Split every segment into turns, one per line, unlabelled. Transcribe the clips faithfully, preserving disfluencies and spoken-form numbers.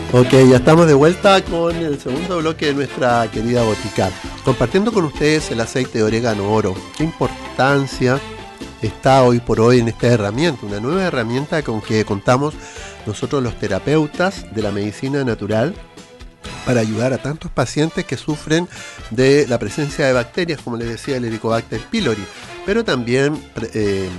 Ok, ya estamos de vuelta con el segundo bloque de nuestra querida Boticá, compartiendo con ustedes el aceite de orégano oro. Qué importancia está hoy por hoy en esta herramienta, una nueva herramienta con que contamos nosotros los terapeutas de la medicina natural para ayudar a tantos pacientes que sufren de la presencia de bacterias, como les decía, el Helicobacter pylori, pero también eh,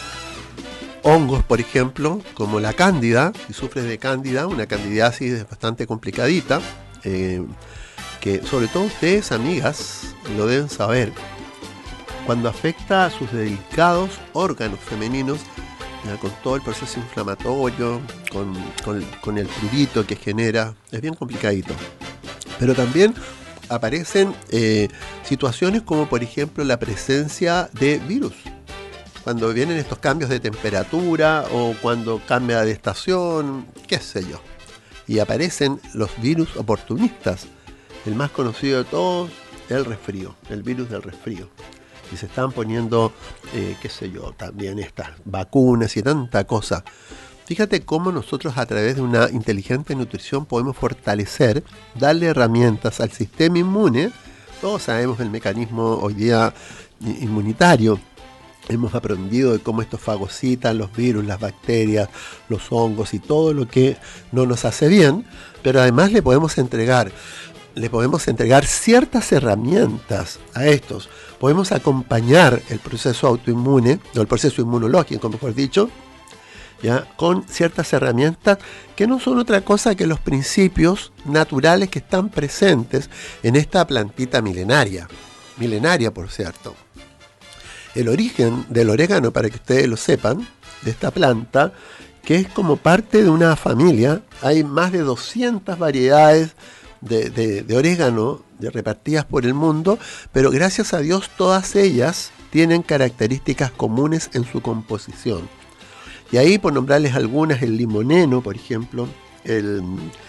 hongos, por ejemplo, como la cándida. Si sufres de cándida, una candidiasis bastante complicadita, eh, que sobre todo ustedes, amigas, lo deben saber, cuando afecta a sus delicados órganos femeninos, ya, con todo el proceso inflamatorio, con, con, con el prurito que genera, es bien complicadito. Pero también aparecen eh, situaciones como, por ejemplo, la presencia de virus. Cuando vienen estos cambios de temperatura o cuando cambia de estación, qué sé yo. Y aparecen los virus oportunistas. El más conocido de todos, el resfrío, el virus del resfrío. Y se están poniendo, eh, qué sé yo, también estas vacunas y tanta cosa. Fíjate cómo nosotros a través de una inteligente nutrición podemos fortalecer, darle herramientas al sistema inmune. Todos sabemos el mecanismo hoy día inmunitario. Hemos aprendido de cómo estos fagocitan los virus, las bacterias, los hongos y todo lo que no nos hace bien, pero además le podemos entregar, le podemos entregar ciertas herramientas a estos. Podemos acompañar el proceso autoinmune, o el proceso inmunológico, mejor dicho, ¿ya?, con ciertas herramientas que no son otra cosa que los principios naturales que están presentes en esta plantita milenaria, milenaria por cierto. El origen del orégano, para que ustedes lo sepan, de esta planta, que es como parte de una familia, hay más de doscientas variedades de, de, de orégano de repartidas por el mundo, pero gracias a Dios todas ellas tienen características comunes en su composición. Y ahí, por nombrarles algunas, el limoneno, por ejemplo, el,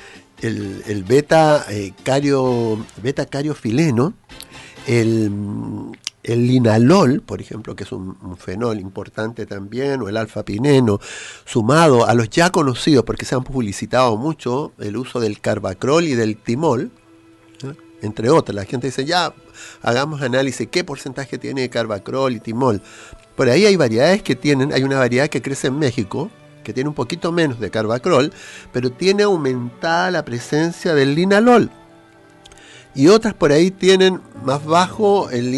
el, el beta, eh, cario, beta cariofileno, el... el linalol, por ejemplo, que es un, un fenol importante también, o el alfa-pineno, sumado a los ya conocidos, porque se han publicitado mucho, el uso del carbacrol y del timol, ¿eh?, entre otras. La gente dice, ya, hagamos análisis, ¿qué porcentaje tiene de carbacrol y timol? Por ahí hay variedades que tienen, hay una variedad que crece en México, que tiene un poquito menos de carbacrol, pero tiene aumentada la presencia del linalol. Y otras por ahí tienen más bajo el